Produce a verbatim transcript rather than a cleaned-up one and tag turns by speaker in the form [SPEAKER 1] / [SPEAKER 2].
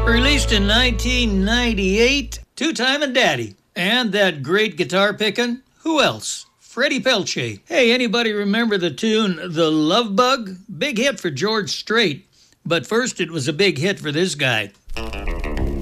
[SPEAKER 1] Released in nineteen ninety-eight, Two-Timin' Daddy. And that great guitar pickin', who else? Freddie Pelche. Hey, anybody remember the tune The Love Bug? Big hit for George Strait. But first it was a big hit for this guy.